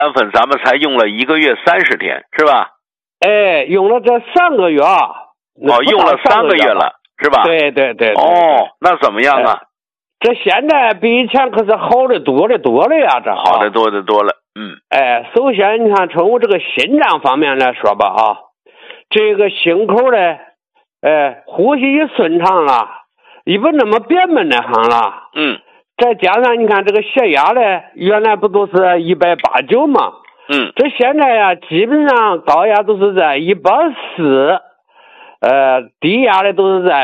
丹粉咱们才用了1个月30天，是吧？ 哎，用了这3个月。 用了3个月了，是吧？ 对。 那怎么样啊？ 这现在比以前可是好的多了呀，这好的多了。 首先你看从我这个心脏方面来说吧啊，这个心口呢，呼吸也顺畅了，也不那么憋闷的很了。再加上你看这个血压呢，原来不都是180吗？这现在呀，基本上高压都是在140，低压的都是在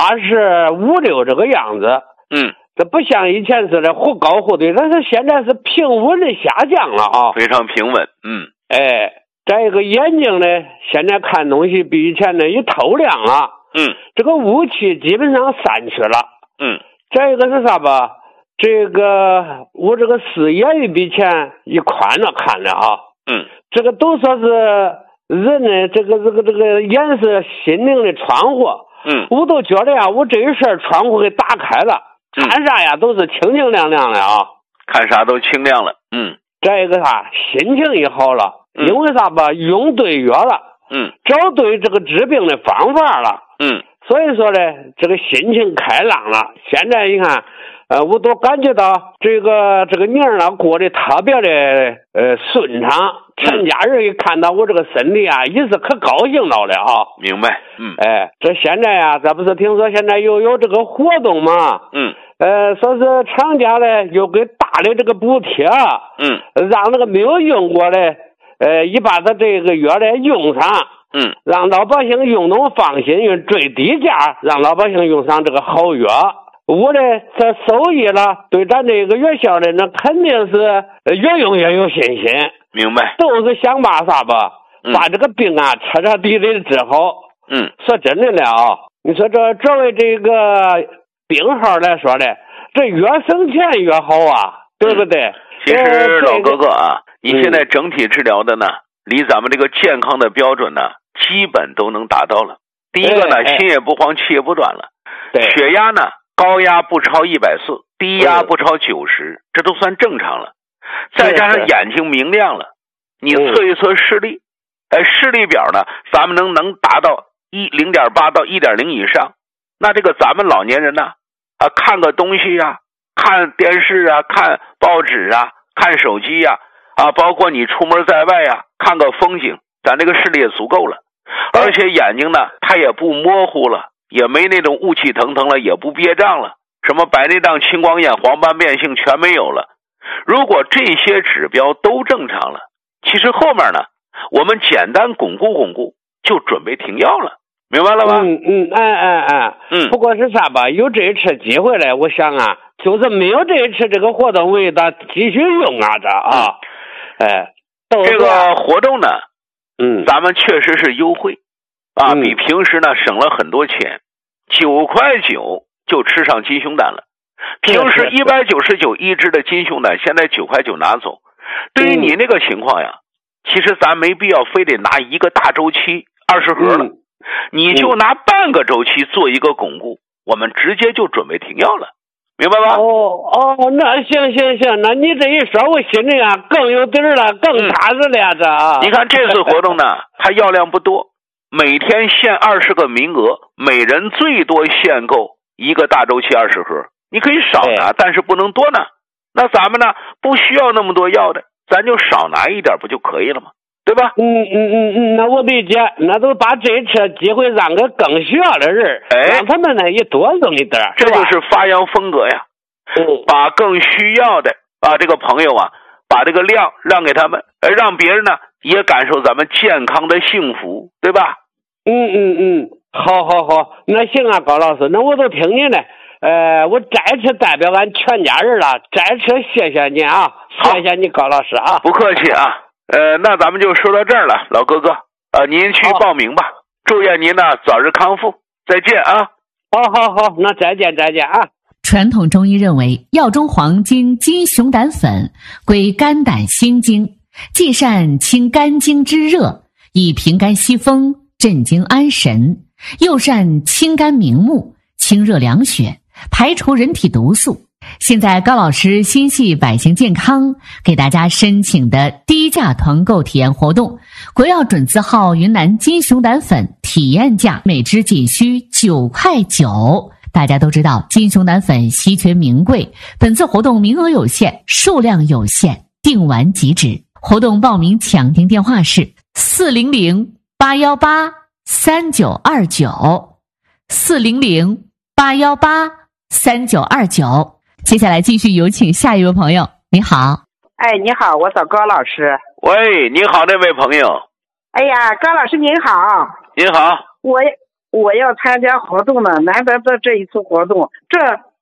85、6这个样子。这不像以前似的忽高忽低，但是现在是平稳的下降了啊， 非常平稳。 再一个眼睛呢，现在看东西比以前呢也透亮了。这个雾气基本上散去了。再一个是啥吧？这个我这个视野也比以前也宽了看了啊。这个都说是人呢，这个眼是心灵的窗户。我都觉得呀，我这一扇窗户给打开了，看啥呀都是清清亮亮的啊， 看啥都清亮了。 再一个啥，心情也好了，因为啥吧，用对药了，找对这个治病的方法了。所以说呢，这个心情开朗了。现在你看，我都感觉到这个年呢过得特别的顺畅。全家人一看到我这个身体啊，也是可高兴到了啊。 明白。 这现在啊，咱不是听说现在又有这个活动吗？说是厂家呢又给大的这个补贴。让那个没有用过的，也把它这个药呢用上。让老百姓用能放心，用最低价让老百姓用上这个好药。我呢这受益了，对咱这个院校的那肯定是越用越有信心。 明白。 都是想把啥吧，把这个病啊彻彻底底治好。说真的了啊，你说作为这个病号来说的，这越省钱越好啊，对不对？ 其实老哥哥啊，你现在整体治疗的呢，离咱们这个健康的标准呢，基本都能达到了。第一个呢，心也不慌，气也不短了。血压呢，高压不超140，低压不超90，这都算正常了。再加上眼睛明亮了，你测一测视力，视力表呢，咱们能达到0.8到1.0以上。那这个咱们老年人呢，看个东西啊，看电视啊，看报纸啊，看手机啊，包括你出门在外啊，看个风景，咱这个视力也足够了。而且眼睛呢，它也不模糊了，也没那种雾气腾腾了，也不憋胀了，什么白内障、青光眼、黄斑变性全没有了。如果这些指标都正常了，其实后面呢，我们简单巩固就准备停药了，明白了吧？不过是啥吧，有这一次机会来，我想啊，就是没有这一次这个活动，我给他继续用啊， 这个活动呢，咱们确实是优惠啊，比平时呢省了很多钱，9块9就吃上金胸胆了。平时199一支的金胸胆，现在9块9拿走。对于你那个情况呀，其实咱没必要非得拿一个大周期20盒了，你就拿半个周期做一个巩固，我们直接就准备停药了，明白吧？ 那行，那你这一说，我心里啊更有底儿了，更踏实了这。 你看这次活动呢，它药量不多，每天限20个名额，每人最多限购一个大周期20盒。你可以少拿，但是不能多拿。那咱们呢，不需要那么多药的，咱就少拿一点不就可以了吗？对吧？ 那我理解，那都把这次机会让给更需要的人，让他们呢也多用一点， 这就是发扬风格呀。把更需要的这个朋友啊，把这个量让给他们，让别人呢也感受咱们健康的幸福，对吧？ 好，那行啊，高老师，那我都听你的。我再次代表俺全家人了，再次谢谢你啊，谢谢你高老师啊。 不客气啊。那咱们就说到这儿了，老哥哥，您去报名吧，祝愿您呢早日康复，再见啊。 好，那再见啊。 传统中医认为，药中黄金金熊胆粉归肝胆心经，既善清肝经之热，以平肝息风，镇惊安神，又善清肝明目，清热凉血，排除人体毒素， 现在高老师心系百姓健康，给大家申请的低价团购体验活动，国药准字号云南金熊胆粉体验价每支仅需9块9。大家都知道金熊胆粉稀缺名贵，本次活动名额有限，数量有限，订完即止。活动报名抢订电话是400-818-3929，400-818-3929。接下来继续有请下一位朋友。你好。 哎，你好，我找高老师。 喂，你好，那位朋友。 哎呀，高老师您好。 您好。 我要参加活动呢，难得的这一次活动，这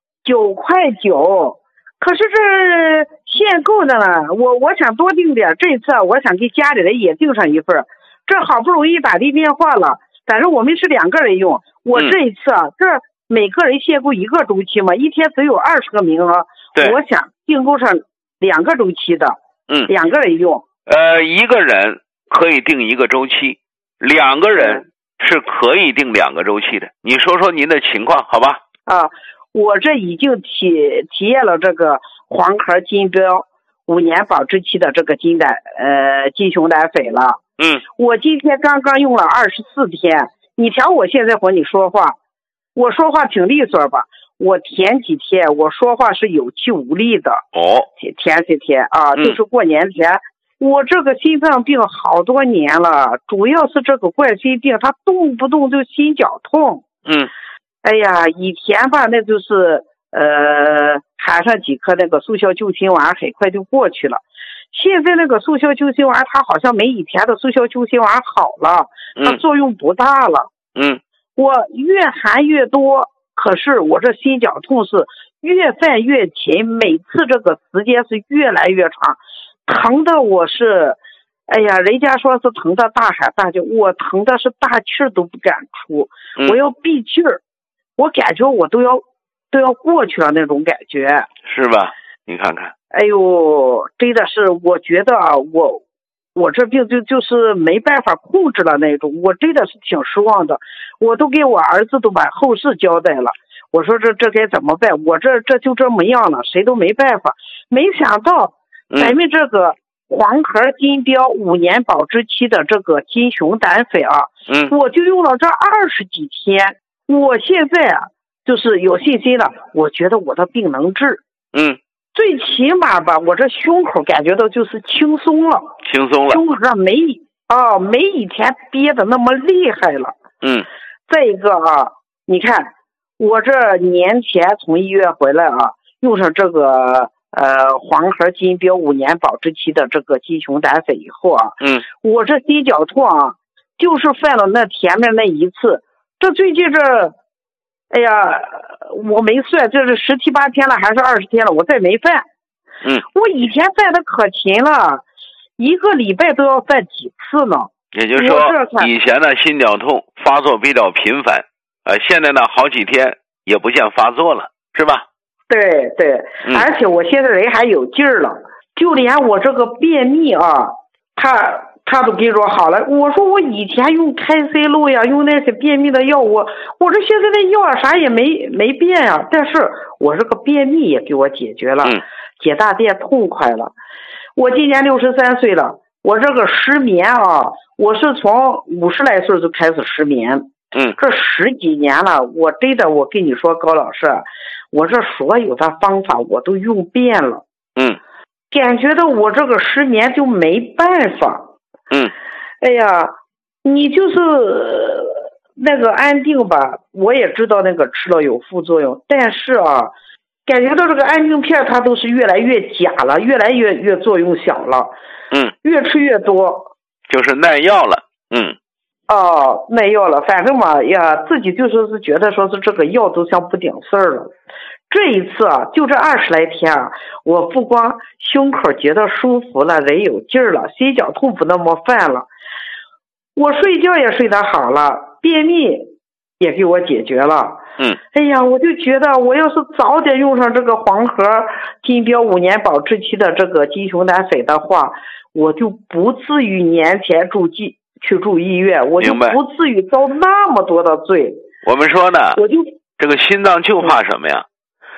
9块9，可是这限购的呢，我想多订点，这次我想给家里人也订上一份，这好不容易打的电话了，反正我们是2个人用，我这一次这每个人限购1个周期嘛，一天只有20个名额，我想订购上2个周期的，2个人用。 一个人可以订1个周期，2个人是可以订2个周期的。你说说您的情况，好吧？ 我这已经体验了这个黄壳金标5年保质期的这个金熊胆粉了。我今天刚刚用了24天，你瞧我现在和你说话，我说话挺利索吧？我前几天我说话是有气无力的。前几天就是过年前。我这个心脏病好多年了，主要是这个冠心病，它动不动就心绞痛。哎呀，以前吧，那就是含上几颗那个速效救心丸，很快就过去了。现在那个速效救心丸，它好像没以前的速效救心丸好了，它作用不大了。我越含越多，可是我这心绞痛是越犯越勤，每次这个时间是越来越长。疼的我是，哎呀，人家说是疼的大喊大叫，我疼的是大气儿都不敢出，我要闭气儿，我感觉我都要过去了那种感觉， 是吧？你看看， 哎呦，真的是，我觉得我这病就是没办法控制了那种，我真的是挺失望的，我都给我儿子都把后事交代了，我说这该怎么办？我这就这么样了，谁都没办法，没想到。咱们这个黄壳金标5年保质期的这个金熊胆粉我就用了这20几天，我现在就是有信心了，我觉得我的病能治。最起码吧，我这胸口感觉到就是轻松了，胸口没以前憋的那么厉害了。再一个你看我这年前从医院回来用上这个黄壳金标5年保质期的这个金熊胆粉以后我这心绞痛就是犯了那前面那一次，这最近哎呀，我没算，这是17、18天了还是20天了，我再没犯。我以前犯的可勤了，1个礼拜都要犯几次呢。 也就是说以前的心绞痛发作比较频繁，现在呢好几天也不见发作了，是吧？ 对，而且我现在人还有劲儿了，就连我这个便秘他都跟你说好了。我说我以前用开塞露呀，用那些便秘的药，我这现在的药啥也没变呀，但是我这个便秘也给我解决了，解大便痛快了。我今年63岁了，我这个失眠我是从50来岁就开始失眠。这10几年了，我真的，我跟你说高老师，我这所有的方法我都用遍了。感觉到我这个失眠就没办法。哎呀，你就是那个安定吧，我也知道那个吃了有副作用，但是感觉到这个安定片它都是越来越假了，越来越作用小了。越吃越多， 就是耐药了。 耐药了，反正嘛呀，自己就说是觉得说是这个药都像不顶事儿了。这一次就这20来天我不光胸口觉得舒服了，人有劲儿了，心绞痛不那么犯了，我睡觉也睡得好了，便秘也给我解决了。哎呀，我就觉得我要是早点用上这个黄壳金标5年保质期的这个金熊胆粉的话，我就不至于年前去住医院，我就不至于遭那么多的罪。 我们说呢，这个心脏就怕什么呀？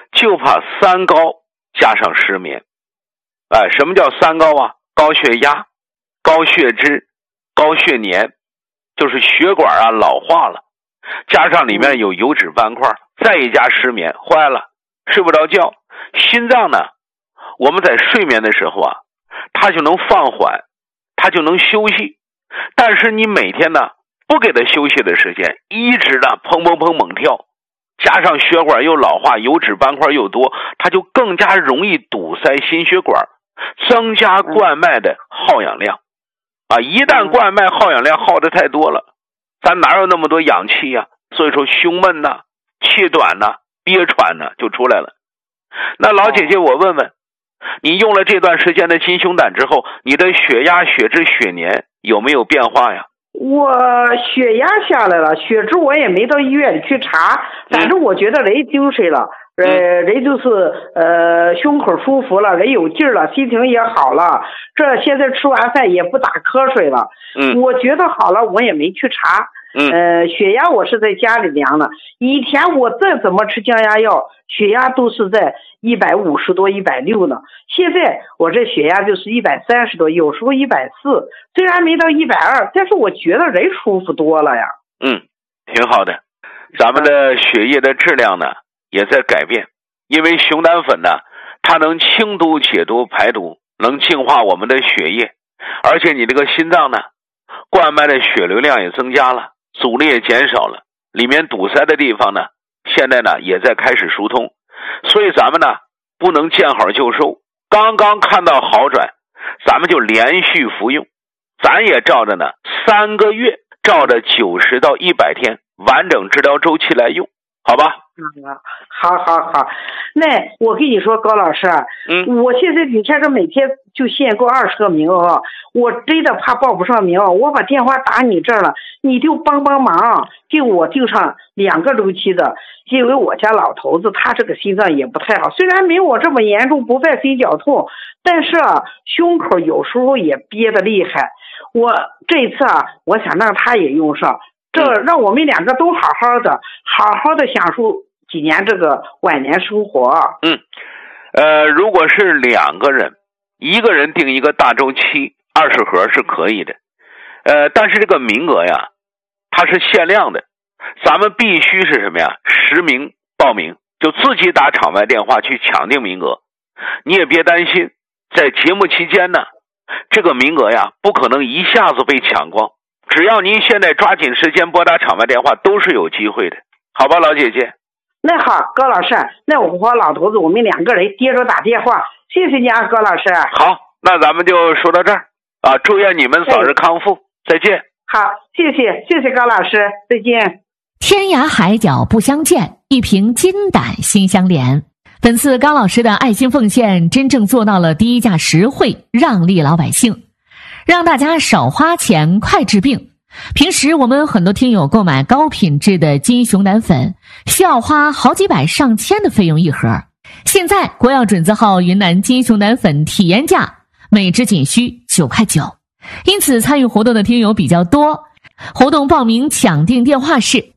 就怕三高加上失眠。什么叫三高啊？高血压、高血脂、高血粘，就是血管老化了，加上里面有油脂斑块，再一加失眠，坏了，睡不着觉。心脏呢，我们在睡眠的时候它就能放缓，它就能休息。但是你每天呢不给它休息的时间，一直的砰砰砰猛跳，加上血管又老化，油脂斑块又多，它就更加容易堵塞心血管，增加冠脉的耗氧量一旦冠脉耗氧量耗得太多了，咱哪有那么多氧气呀？所以说胸闷呐、气短呐、憋喘呐就出来了。那老姐姐，我问问你，用了这段时间的金熊胆之后，你的血压、血脂、血粘有没有变化呀？ 我血压下来了，血脂我也没到医院里去查，反正我觉得人精神了，人就是胸口舒服了，人有劲儿了，心情也好了，这现在吃完饭也不打瞌睡了。我觉得好了，我也没去查。血压我是在家里量的，以前我再怎么吃降压药，血压都是在150多、160呢。现在我这血压就是130多，有时候140，虽然没到120，但是我觉得人舒服多了呀。 挺好的。咱们的血液的质量呢也在改变，因为熊胆粉呢，它能清毒解毒排毒，能净化我们的血液，而且你这个心脏呢，冠脉的血流量也增加了，阻力也减少了，里面堵塞的地方呢，现在呢也在开始疏通。所以咱们呢不能见好就收，刚刚看到好转，咱们就连续服用，咱也照着呢3个月，照着90到100天完整治疗周期来用，好吧？ 好。那我跟你说，高老师，我现在你看这每天就限购20个名额，我真的怕报不上名，我把电话打你这儿了，你就帮忙，给我定上2个周期的，因为我家老头子他这个心脏也不太好，虽然没我这么严重，不犯心绞痛，但是胸口有时候也憋得厉害。我这一次我想让他也用上，这让我们2个都好好的享受几年这个晚年生活。 如果是2个人，一个人定一个大周期20盒是可以的，但是这个名额呀，它是限量的，咱们必须是什么呀？10名报名，就自己打场外电话去抢定名额。你也别担心，在节目期间呢，这个名额呀不可能一下子被抢光，只要您现在抓紧时间拨打场外电话，都是有机会的，好吧，老姐姐？ 那好，高老师，那我和老头子我们2个人接着打电话，谢谢你啊，高老师。 好，那咱们就说到这儿祝愿你们早日康复，再见。 好，谢谢高老师，再见。 天涯海角不相见，一瓶金胆心相连。本次高老师的爱心奉献真正做到了低价实惠，让利老百姓，让大家少花钱快治病。平时我们很多听友购买高品质的金熊胆粉需要花好几百上千的费用一盒，现在国药准字号云南金熊胆粉体验价每支仅需9块9，因此参与活动的听友比较多。活动报名抢订电话是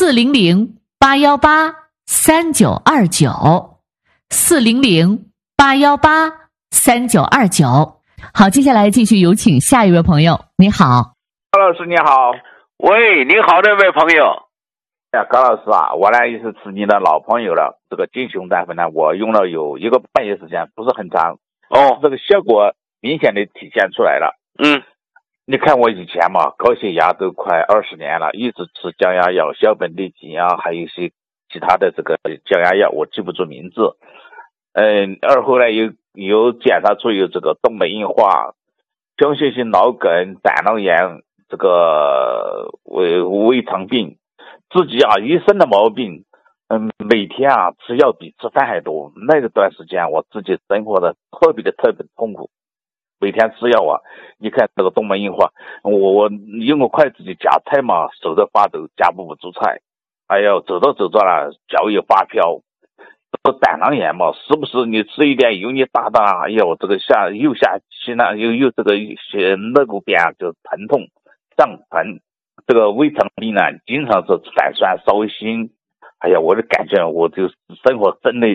400-818-3929 400-818-3929。好，接下来继续有请下一位朋友。你好， 高老师你好。 喂，你好，这位朋友。 高老师我呢也是是你的老朋友了，这个金熊胆粉呢我用了有1个半月时间，不是很长这个效果明显的体现出来了。你看我以前高血压都快20年了，一直吃降压药、硝苯地嗪还有一些其他的这个降压药，我记不住名字。后来有检查出有这个动脉硬化、僵性性脑梗、胆囊炎，这个胃肠病，自己一身的毛病。每天吃药比吃饭还多。那个段时间我自己生活的特别痛苦，每天吃药你看这个动脉硬化，我用个筷子去夹菜手在发抖，夹不住菜。走着了，脚也发飘。这个胆囊炎是不是你吃一点油腻大大，这个右下心又这个肋骨边就疼痛胀疼。这个胃肠病呢，经常是反酸烧心。我就感觉我就生活真的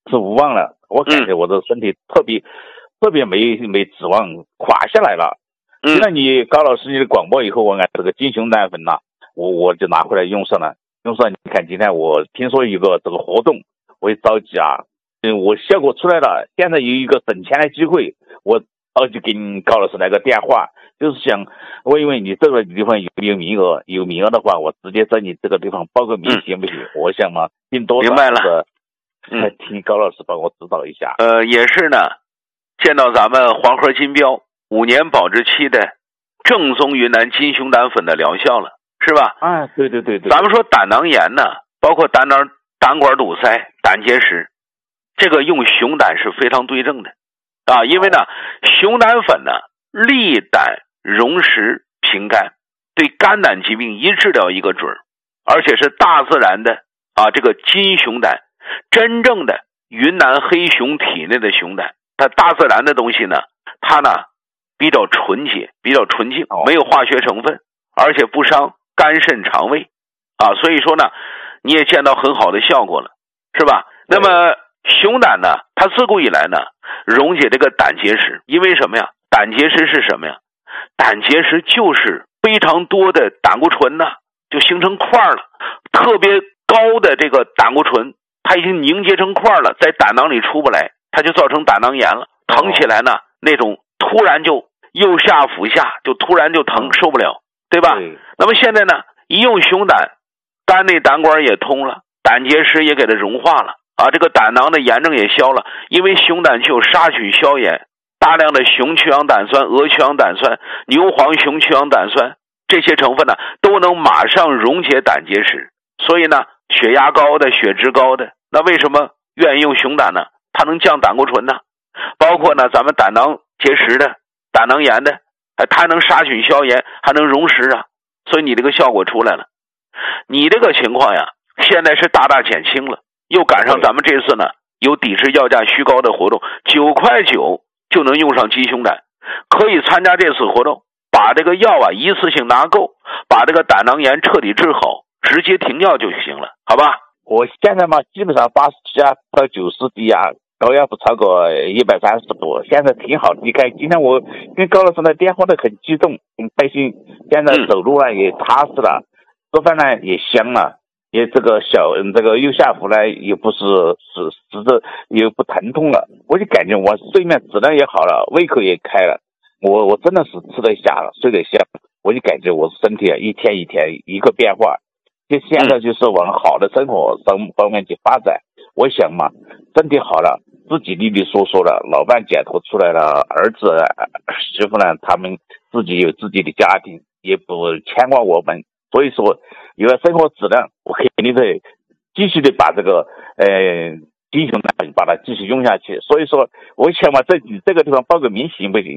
是无望了。我感觉我的身体特别没指望，垮下来了。听了你高老师你的广播以后，我按这个金熊胆粉呐，我就拿回来用上了。用上，你看今天我听说一个这个活动，我也着急啊。我效果出来了，现在有一个省钱的机会，我就给你高老师来个电话，就是想问一问你这个地方有没有名额，有名额的话，我直接在你这个地方报个名行不行？我想嘛，订多少明白了， 请高老师帮我指导一下。 也是呢，见到咱们黄河金标5年保质期的正宗云南金熊胆粉的疗效了，是吧？ 啊，对。 咱们说胆囊炎呢，包括胆管堵塞、胆结石，这个用熊胆是非常对症的啊，因为呢，熊胆粉呢利胆溶石平肝，对肝胆疾病一治疗一个准，而且是大自然的啊，这个金熊胆，真正的云南黑熊体内的熊胆，它大自然的东西呢，它呢比较纯洁，比较纯净，没有化学成分，而且不伤肝肾肠胃啊，所以说呢，你也见到很好的效果了，是吧？那么熊胆呢，它自古以来呢，溶解这个胆结石，因为什么呀？胆结石是什么呀？胆结石就是非常多的胆固醇呢，就形成块了，特别高的这个胆固醇，它已经凝结成块了，在胆囊里出不来，它就造成胆囊炎了，疼起来呢，那种突然就右下腹下就突然就疼，受不了，对吧？那么现在呢，一用熊胆，肝内胆管也通了，胆结石也给它融化了啊，这个胆囊的炎症也消了，因为熊胆具有杀菌消炎，大量的雄去氧胆酸、鹅去氧胆酸、牛黄雄去氧胆酸这些成分呢，都能马上溶解胆结石。所以呢，血压高的、血脂高的，那为什么愿意用熊胆呢？它能降胆固醇呢，包括呢咱们胆囊结石的、胆囊炎的，它能杀菌消炎，还能溶石啊，所以你这个效果出来了。你这个情况呀，现在是大大减轻了，又赶上咱们这次呢有抵制药价虚高的活动，9.9块就能用上金熊胆，可以参加这次活动，把这个药啊一次性拿够，把这个胆囊炎彻底治好，直接停药就行了，好吧？ 我现在嘛，基本上87啊到90低啊，高压不超过130度，现在挺好。你看今天我跟高老师的电话都很激动，很开心，现在走路呢也踏实了，做饭呢也香了，也这个这个右下腹呢也不是也不疼痛了，我就感觉我睡眠质量也好了，胃口也开了，我真的是吃得下了，睡得下，我就感觉我身体啊一天一天一个变化，就现在就是往好的生活方面去发展。我想嘛，身体好了，自己利利索索了，老伴解脱出来了，儿子媳妇呢，他们自己有自己的家庭，也不牵挂我们，所以说有了生活质量，我肯定得继续的把这个金熊胆把它继续用下去。所以说我想嘛，你这个地方报个名行不行？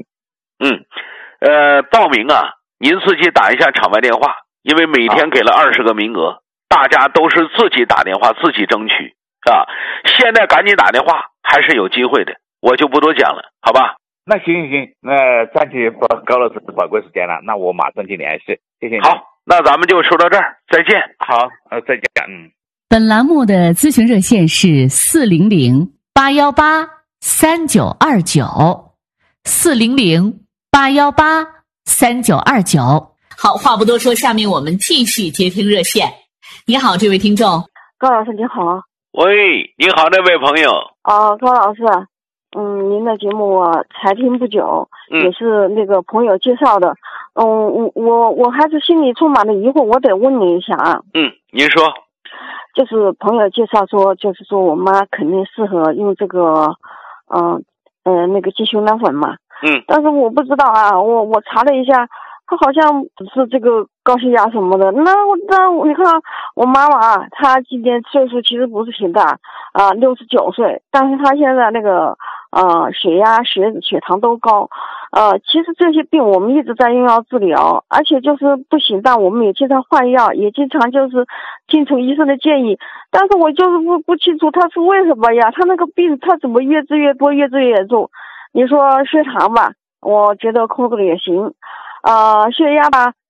报名啊，您自己打一下场外电话，因为每天给了20个名额，大家都是自己打电话自己争取啊。现在赶紧打电话，还是有机会的，我就不多讲了，好吧？ 那行，那占据高老师的宝贵时间了，那我马上去联系，谢谢你。 好，那咱们就说到这儿，再见。 好，再见。 本栏目的咨询热线是400-818-3929，400-818-3929。好，话不多说，下面我们继续接听热线。你好，这位听众。 高老师你好。 喂，你好，这位朋友。 高老师，您的节目我才听不久，也是那个朋友介绍的。我还是心里充满了疑惑，我得问你一下啊。 您说。 就是朋友介绍说，就是说我妈肯定适合用这个，那个金熊胆粉嘛。但是我不知道啊，我查了一下，她好像只是这个高血压什么的。那你看我妈妈啊，她今年岁数其实不是挺大啊，69岁，但是她现在那个血压、血脂、血糖都高。其实这些病我们一直在用药治疗，而且就是不行，但我们也经常换药，也经常就是听从医生的建议。但是我就是不清楚他是为什么呀？他那个病他怎么越治越多，越治越严重？你说血糖吧，我觉得控制的也行，血压吧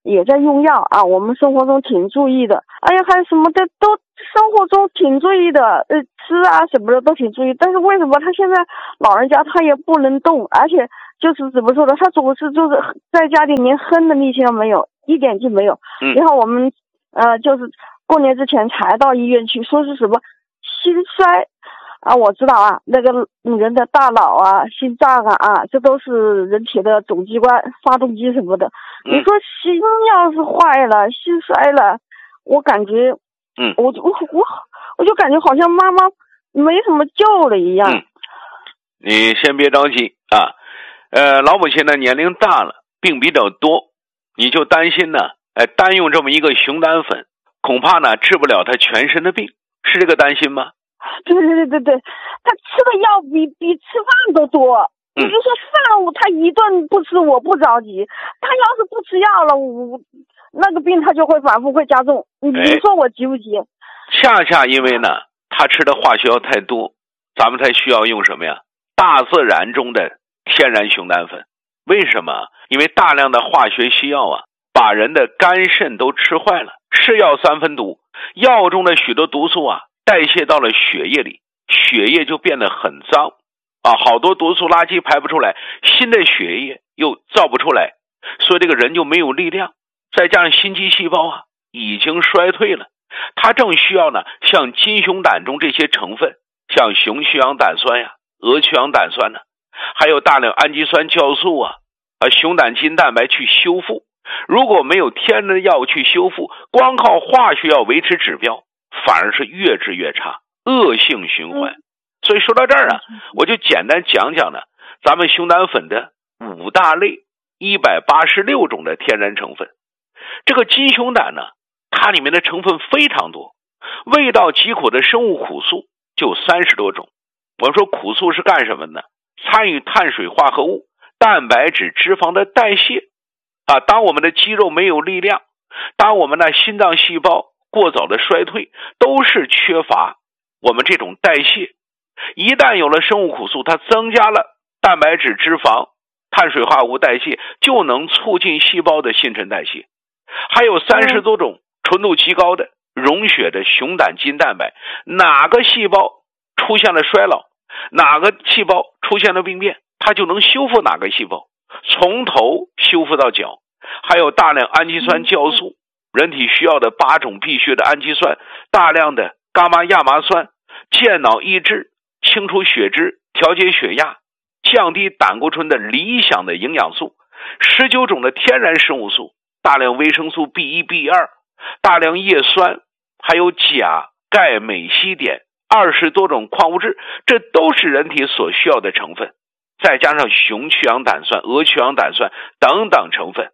也在用药啊，我们生活中挺注意的。哎呀，还有什么的都生活中挺注意的，吃啊什么的都挺注意。但是为什么他现在老人家他也不能动，而且就是怎么说呢，他总是就是在家里连哼的力气都没有，一点劲没有。然后我们就是过年之前才到医院去，说是什么心衰啊，我知道啊，那个人的大脑啊、心脏啊，这都是人体的总机关、发动机什么的。你说心要是坏了、心衰了，我感觉，我就感觉好像妈妈没什么救了一样。 你先别着急啊，老母亲呢年龄大了，病比较多，你就担心呢，单用这么一个熊胆粉，恐怕呢治不了她全身的病，是这个担心吗？ 对，他吃的药比吃饭都多。也就是说饭他一顿不吃我不着急，他要是不吃药了，那个病他就会反复会加重。你说我急不急？ 恰恰因为呢他吃的化学药太多，咱们才需要用什么呀？大自然中的天然熊胆粉。为什么？因为大量的化学西药啊，把人的肝肾都吃坏了。是药三分毒，药中的许多毒素啊代谢到了血液里，血液就变得很脏啊，好多毒素垃圾排不出来，新的血液又造不出来，所以这个人就没有力量。再加上心肌细胞啊已经衰退了，他正需要呢像金熊胆中这些成分，像雄曲氧胆酸呀、鹅曲氧胆酸呢，还有大量氨基酸酵素啊、熊胆筋蛋白去修复。如果没有天然的药去修复，光靠化学药维持指标，反而是越治越差，恶性循环。所以说到这儿啊，我就简单讲讲呢咱们熊胆粉的5大类186种的天然成分。这个金熊胆呢，它里面的成分非常多，味道极苦的生物苦素就30多种。我们说苦素是干什么呢？参与碳水化合物、蛋白质、脂肪的代谢啊。当我们的肌肉没有力量，当我们的心脏细胞过早的衰退，都是缺乏我们这种代谢。一旦有了生物苦素，它增加了蛋白质、脂肪、碳水化合物代谢，就能促进细胞的新陈代谢。还有30多种纯度极高的溶血的熊胆筋蛋白，哪个细胞出现了衰老，哪个细胞出现了病变，它就能修复哪个细胞，从头修复到脚。还有大量氨基酸酵素，人体需要的8种必需的氨基酸，大量的伽马亚麻酸，健脑益智，清除血脂，调节血压，降低胆固醇的理想的营养素，19种的天然生物素，大量维生素 B1、B2， 大量叶酸，还有钾、钙、镁、硒、碘，20多种矿物质，这都是人体所需要的成分。再加上雄曲氧胆酸、鹅曲氧胆酸等等成分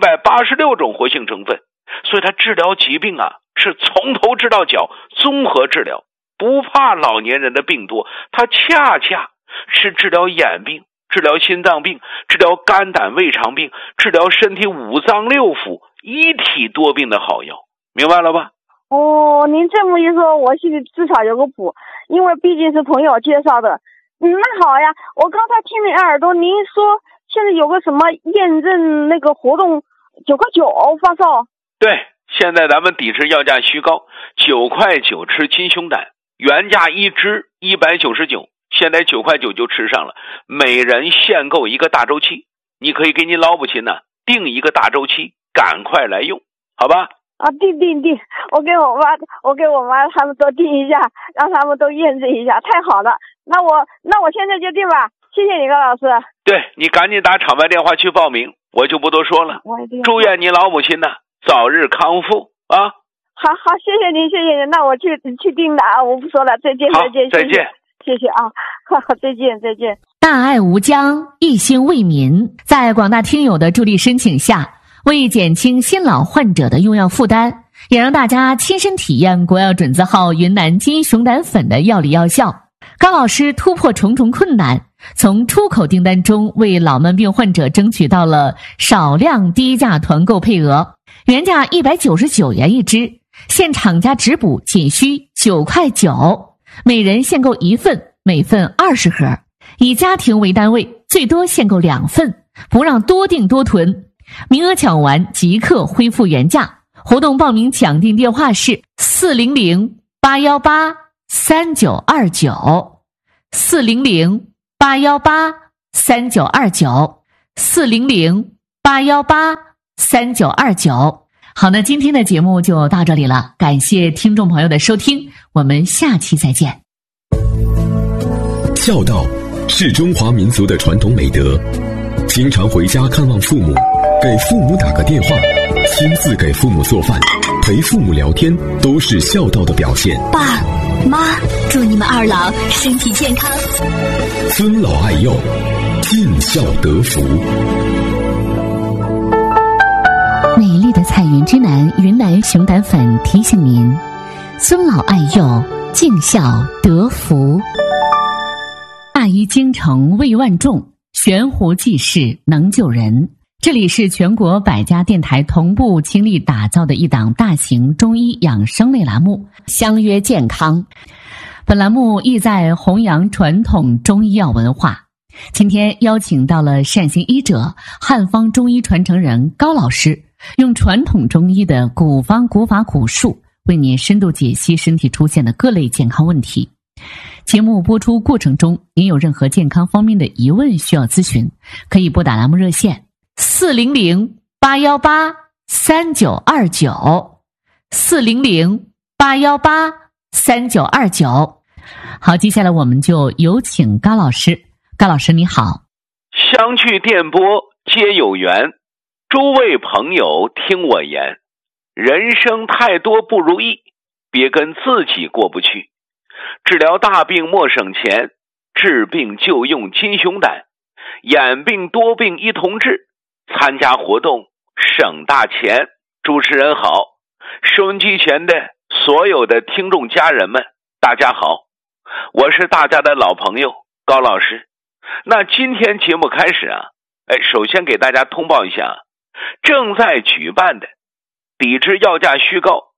，186种活性成分。所以它治疗疾病啊，是从头治到脚，综合治疗，不怕老年人的病多，它恰恰是治疗眼病、治疗心脏病、治疗肝胆胃肠病、治疗身体5脏6腑一体多病的好药，明白了吧？ 哦，您这么一说，我心里至少有个谱，因为毕竟是朋友介绍的。那好呀，我刚才听您耳朵，您说现在有个什么验证那个活动，9块9发烧。 对，现在咱们抵制药价虚高，9块9吃金熊胆，原价一支199，现在9块9就吃上了，每人限购一个大周期，你可以给你老母亲呢定一个大周期，赶快来用，好吧？ 啊，定，我给我妈他们都定一下，让他们都验证一下，太好了。那我现在就定吧，谢谢你，高老师。 对，你赶紧打场外电话去报名，我就不多说了。祝愿你老母亲呢早日康复啊！ 好，谢谢您，那我去定的啊，我不说了，再见，谢谢啊，好，再见。 大爱无疆，一心为民，在广大听友的助力申请下，为减轻新老患者的用药负担，也让大家亲身体验国药准字号云南金熊胆粉的药理药效。高老师突破重重困难，从出口订单中为老慢病患者争取到了少量低价团购配额，原价199元一支，现厂家直补仅需9块9，每人限购1份，每份20盒，以家庭为单位，最多限购2份，不让多订多囤。 名额抢完即刻恢复原价。活动报名抢订电话是400-818-3929，400-818-3929。好，那今天的节目就到这里了，感谢听众朋友的收听，我们下期再见。 孝道是中华民族的传统美德，经常回家看望父母，给父母打个电话，亲自给父母做饭，陪父母聊天，都是孝道的表现。 爸妈，祝你们二老身体健康， 尊老爱幼，尽孝得福。 美丽的彩云之南云南熊胆粉提醒您：尊老爱幼，尽孝得福。大医精诚为万众，悬壶济世能救人。这里是全国100家电台同步倾力打造的一档大型中医养生类栏目《相约健康》。本栏目意在弘扬传统中医药文化。今天邀请到了善行医者、汉方中医传承人高老师，用传统中医的古方古法古术，为您深度解析身体出现的各类健康问题。节目播出过程中，您有任何健康方面的疑问需要咨询，可以拨打栏目热线400-818-3929，400-818-3929。好，接下来我们就有请高老师。高老师你好。 相聚电波皆有缘，诸位朋友听我言，人生太多不如意，别跟自己过不去。治疗大病莫省钱，治病就用金熊胆，眼病多病一同治，参加活动省大钱。主持人好，收音机前的所有的听众家人们大家好，我是大家的老朋友高老师。那今天节目开始啊，首先给大家通报一下正在举办的抵制药价虚高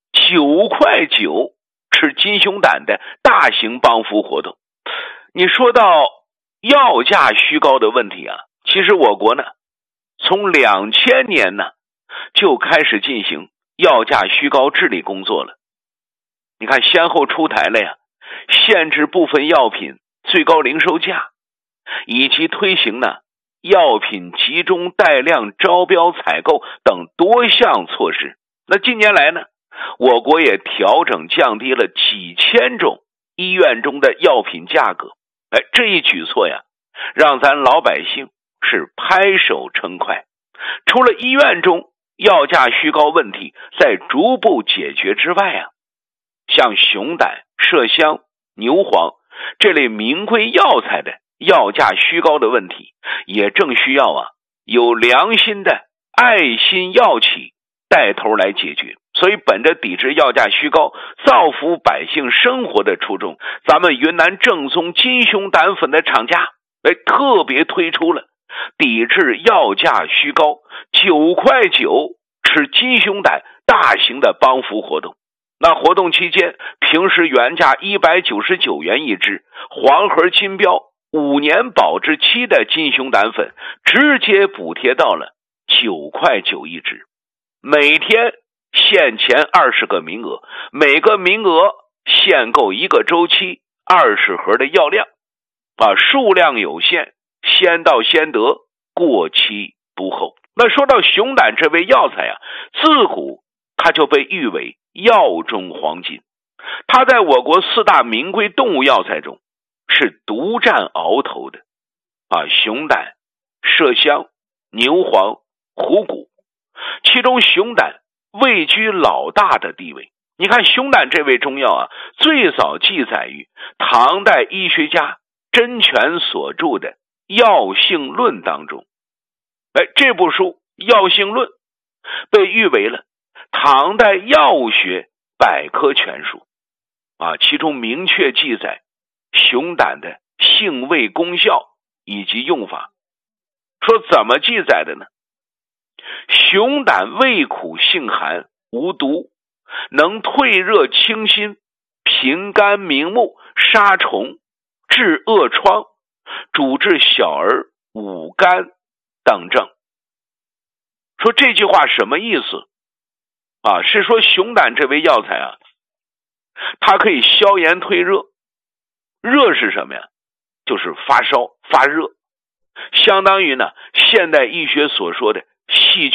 9块9吃金熊胆的大型帮扶活动。你说到药价虚高的问题啊，其实我国呢从2000年呢就开始进行药价虚高治理工作了。你看先后出台了呀限制部分药品最高零售价，以及推行呢药品集中带量招标采购等多项措施。那近年来呢，我国也调整降低了几千种医院中的药品价格。这一举措呀，让咱老百姓是拍手称快。除了医院中药价虚高问题在逐步解决之外啊，像熊胆、麝香、牛黄这类名贵药材的药价虚高的问题，也正需要啊有良心的爱心药企带头来解决。所以本着抵制药价虚高、造福百姓生活的初衷，咱们云南正宗金熊胆粉的厂家特别推出了抵制药价虚高9块9吃金熊胆大型的帮扶活动。那活动期间，平时原价199元一支，黄盒金标5年保质期的金熊胆粉直接补贴到了9块9一支。每天限前20个名额，每个名额限购1个周期20盒的药量，数量有限，先到先得，过期不候。那说到熊胆这味药材啊，自古它就被誉为药中黄金，它在我国4大名贵动物药材中是独占鳌头的。熊胆、麝香、牛黄、虎骨，其中熊胆位居老大的地位。你看熊胆这味中药啊，最早记载于唐代医学家甄权所著的《药性论》当中。这部书《药性论》被誉为了唐代药物学百科全书其中明确记载熊胆的性味功效以及用法。说怎么记载的呢？熊胆味苦性寒，无毒，能退热清心，平肝明目，杀虫，治恶疮，主治小儿、五肝等症。 说这句话什么意思啊？是说熊胆这味药材啊，它可以消炎退热。热是什么呀？就是发烧发热，相当于呢现代医学所说的细